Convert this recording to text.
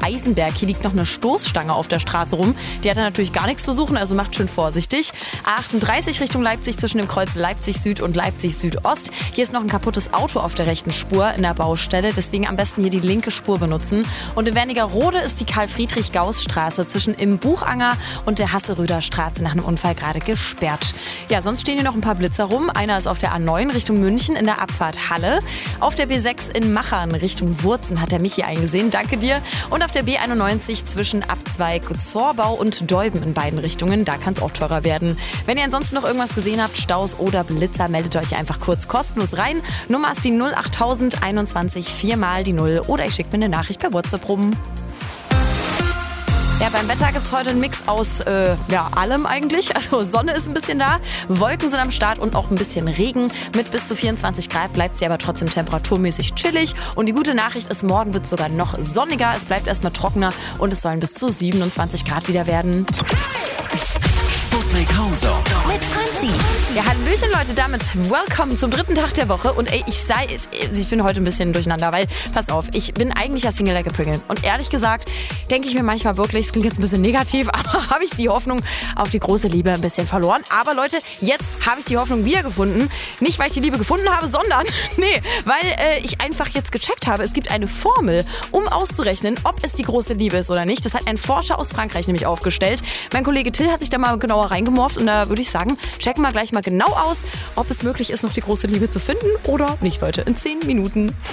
Eisenberg. Hier liegt noch eine Stoßstange auf der Straße rum. Die hat da natürlich gar nichts zu suchen, also macht schön vorsichtig. A38 Richtung Leipzig zwischen dem Kreuz Leipzig Süd und Leipzig Südost. Hier ist noch ein kaputtes Auto auf der rechten Spur in der Baustelle. Deswegen am besten hier die linke Spur benutzen. Und in Wernigerode ist die Karl-Friedrich-Gauss-Straße zwischen im Buchanger und der Hasseröder Straße nach einem Unfall gerade gesperrt. Ja, sonst stehen hier noch ein paar Blitzer rum. Einer ist auf der A9 Richtung München in der Abfahrt Halle. Auf der B6 in Machern Richtung Wurzen hat der Michi eingesehen. Danke dir. Und auf der B91 zwischen Abzweig Zorbau und Deuben in beiden Richtungen. Da kann es auch teurer werden. Wenn ihr ansonsten noch irgendwas gesehen habt, Staus oder Blitzer, meldet euch einfach kurz kostenlos rein. Nummer ist die 08000 21 4 mal die 0 oder ich schicke mir eine Nachricht per WhatsApp rum. Ja, beim Wetter gibt's heute einen Mix aus allem eigentlich. Also Sonne ist ein bisschen da, Wolken sind am Start und auch ein bisschen Regen. Mit bis zu 24 Grad bleibt sie aber trotzdem temperaturmäßig chillig. Und die gute Nachricht ist, morgen wird es sogar noch sonniger. Es bleibt erstmal trockener und es sollen bis zu 27 Grad wieder werden. Sputnik Hauser mit Franzi. Ja, hallöchen Leute, damit welcome zum 3. Tag der Woche. Und ich bin heute ein bisschen durcheinander, weil, pass auf, ich bin eigentlich ja Single like a Pringle. Und ehrlich gesagt, denke ich mir manchmal wirklich, es klingt jetzt ein bisschen negativ, aber habe ich die Hoffnung auf die große Liebe ein bisschen verloren. Aber Leute, jetzt habe ich die Hoffnung wiedergefunden. Nicht, weil ich die Liebe gefunden habe, sondern, weil ich einfach jetzt gecheckt habe, es gibt eine Formel, um auszurechnen, ob es die große Liebe ist oder nicht. Das hat ein Forscher aus Frankreich nämlich aufgestellt. Mein Kollege Till hat sich da mal genauer reingemorft und da würde ich sagen, checken wir gleich mal genau aus, ob es möglich ist, noch die große Liebe zu finden oder nicht, Leute. In 10 Minuten.